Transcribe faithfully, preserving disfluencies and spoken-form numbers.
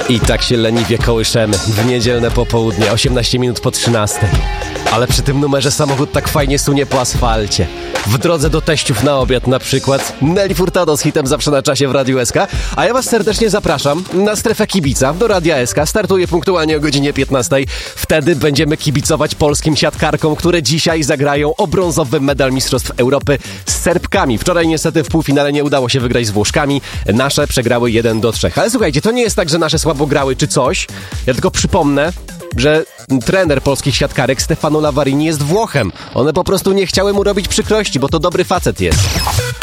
I tak się leniwie kołyszemy w niedzielne popołudnie, osiemnaście minut po trzynastej. Ale przy tym numerze samochód tak fajnie sunie po asfalcie. W drodze do teściów na obiad na przykład. Nelly Furtado z hitem Zawsze na czasie w Radiu S K. A ja was serdecznie zapraszam na strefę kibica do Radia S K. Startuje punktualnie o godzinie piętnastej. Wtedy będziemy kibicować polskim siatkarkom, które dzisiaj zagrają o brązowy medal Mistrzostw Europy z Serbkami. Wczoraj niestety w półfinale nie udało się wygrać z Włoszkami. Nasze przegrały jeden do trzech. Ale słuchajcie, to nie jest tak, że nasze słabo grały czy coś. Ja tylko przypomnę, że trener polskich siatkarek Stefano Lavarini jest Włochem. One po prostu nie chciały mu robić przykrości, bo to dobry facet jest.